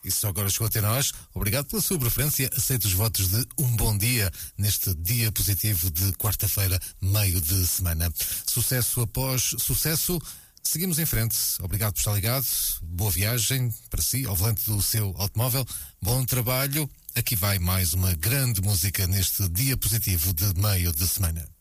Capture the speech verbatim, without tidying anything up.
e só agora chegou até nós, obrigado pela sua preferência. Aceito os votos de um bom dia neste dia positivo de quarta-feira, meio de semana. Sucesso após sucesso. Seguimos em frente. Obrigado por estar ligado. Boa viagem para si, ao volante do seu automóvel. Bom trabalho. Aqui vai mais uma grande música neste dia positivo de meio de semana.